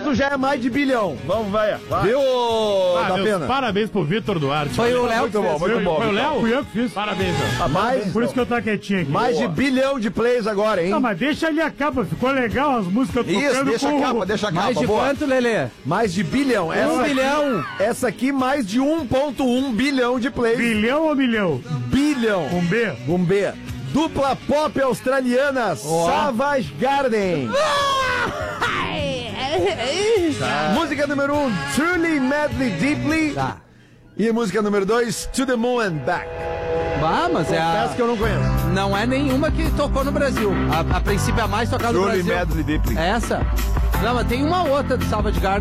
resto já é mais de bilhão. Vamos, vai. Viu, da pena? Parabéns pro Vitor Duarte. Foi o Léo. Muito bom, muito bom. Foi o Léo? Fui eu que fiz. Parabéns, Léo. Mais, Por isso que eu tô quietinho aqui. mais de bilhão de plays agora, hein? Não, mas deixa ali a capa. Ficou legal as músicas tocando. Isso, deixa a capa, deixa a capa. Mais de boa. quanto, Lelê? Mais de bilhão. Essa bilhão. Essa aqui, mais de 1,1 bilhão de plays. Bilhão ou milhão? Bilhão. Com B? Com B. Dupla pop australiana, Savage Garden. Música número 1, Truly Madly Deeply. Tá. E música número 2, To the Moon and Back. Ah, mas Peço que eu não conheço. não é nenhuma que tocou no Brasil. A princípio é a mais tocada no Truly Brasil. Madly Deeply. É essa? Não, mas tem uma outra do Savage Garden